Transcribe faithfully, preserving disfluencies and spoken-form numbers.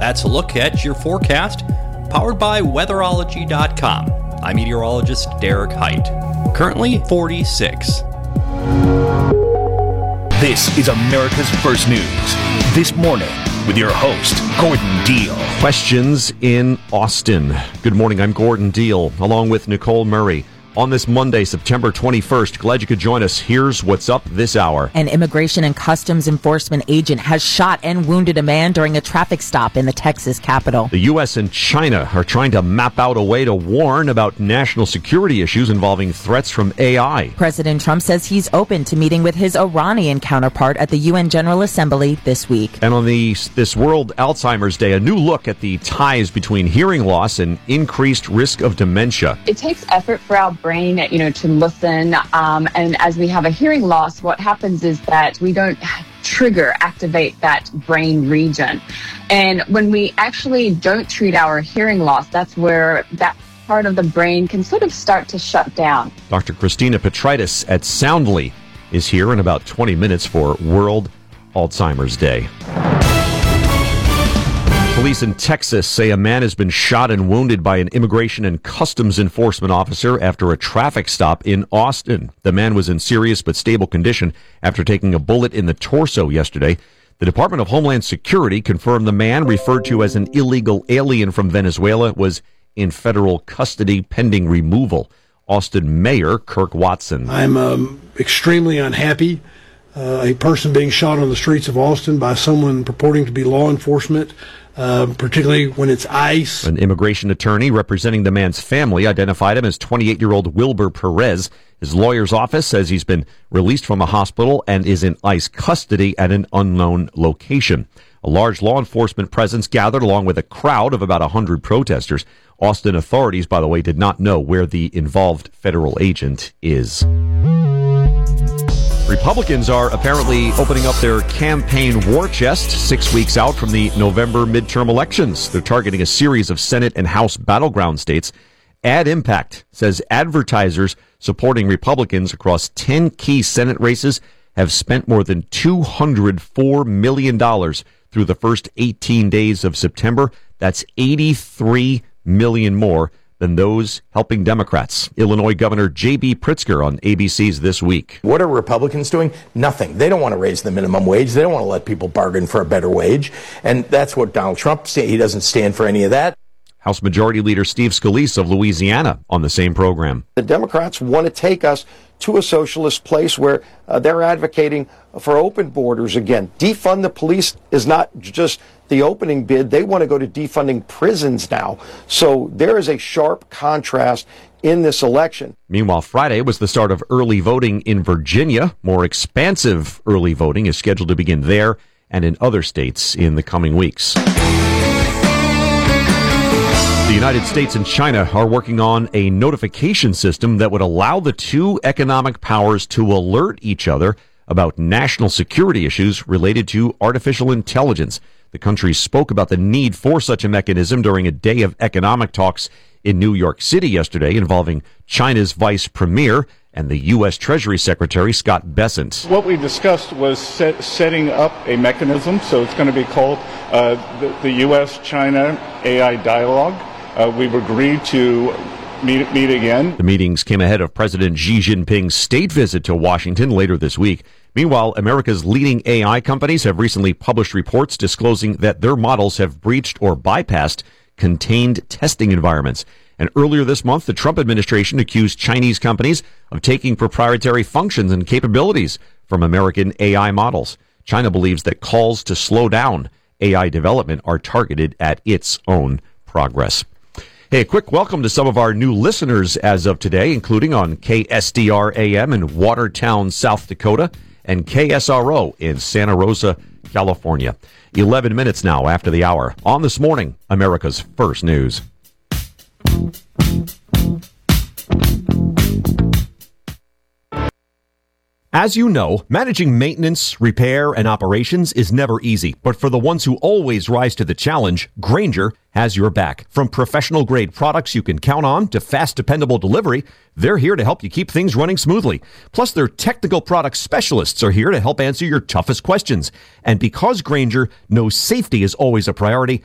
That's a look at your forecast, powered by weatherology dot com. I'm meteorologist Derek Height. Currently forty-six. This is America's First News. This morning with your host, Gordon Deal. Questions in Austin. Good morning, I'm Gordon Deal, along with Nicole Murray. On this Monday, September twenty-first, glad you could join us. Here's what's up this hour. An Immigration and Customs Enforcement agent has shot and wounded a man during a traffic stop in the Texas capital. The U S and China are trying to map out a way to warn about national security issues involving threats from A I. President Trump says he's open to meeting with his Iranian counterpart at the U N General Assembly this week. And on the this World Alzheimer's Day, a new look at the ties between hearing loss and increased risk of dementia. It takes effort for our brain, you know, to listen. Um, and as we have a hearing loss, what happens is that we don't trigger, activate that brain region. And when we actually don't treat our hearing loss, that's where that part of the brain can sort of start to shut down. Doctor Christina Petritis at Soundly is here in about twenty minutes for World Alzheimer's Day. Police in Texas say a man has been shot and wounded by an Immigration and Customs Enforcement officer after a traffic stop in Austin. The man was in serious but stable condition after taking a bullet in the torso yesterday. The Department of Homeland Security confirmed the man, referred to as an illegal alien from Venezuela, was in federal custody pending removal. Austin Mayor Kirk Watson. I'm um, extremely unhappy. Uh, a person being shot on the streets of Austin by someone purporting to be law enforcement, uh, particularly when it's ICE. An immigration attorney representing the man's family identified him as twenty-eight-year-old Wilbur Perez. His lawyer's office says he's been released from a hospital and is in ICE custody at an unknown location. A large law enforcement presence gathered along with a crowd of about one hundred protesters. Austin authorities, by the way, did not know where the involved federal agent is. Republicans are apparently opening up their campaign war chest six weeks out from the November midterm elections. They're targeting a series of Senate and House battleground states. Ad Impact says advertisers supporting Republicans across ten key Senate races have spent more than two hundred four million dollars through the first eighteen days of September. That's eighty-three million dollars more than those helping Democrats. Illinois Governor J B Pritzker on A B C's This Week. What are Republicans doing? Nothing. They don't want to raise the minimum wage. They don't want to let people bargain for a better wage. And that's what Donald Trump, he doesn't stand for any of that. House Majority Leader Steve Scalise of Louisiana on the same program. The Democrats want to take us to a socialist place where uh, they're advocating for open borders again. Defund the police is not just the opening bid. They want to go to defunding prisons now. So there is a sharp contrast in this election. Meanwhile, Friday was the start of early voting in Virginia. More expansive early voting is scheduled to begin there and in other states in the coming weeks. The United States and China are working on a notification system that would allow the two economic powers to alert each other about national security issues related to artificial intelligence. The countries spoke about the need for such a mechanism during a day of economic talks in New York City yesterday involving China's vice premier and the U S Treasury Secretary Scott Bessent. What we discussed was set, setting up a mechanism, so it's going to be called uh, the, the U S China A I Dialogue. Uh, we've agreed to meet, meet again. The meetings came ahead of President Xi Jinping's state visit to Washington later this week. Meanwhile, America's leading A I companies have recently published reports disclosing that their models have breached or bypassed contained testing environments. And earlier this month, the Trump administration accused Chinese companies of taking proprietary functions and capabilities from American A I models. China believes that calls to slow down A I development are targeted at its own progress. Hey, a quick welcome to some of our new listeners as of today, including on K S D R A M in Watertown, South Dakota, and K S R O in Santa Rosa, California. eleven minutes now after the hour. On This Morning, America's First News. As you know, managing maintenance, repair, and operations is never easy. But for the ones who always rise to the challenge, Grainger has your back. From professional-grade products you can count on to fast, dependable delivery, they're here to help you keep things running smoothly. Plus, their technical product specialists are here to help answer your toughest questions. And because Grainger knows safety is always a priority,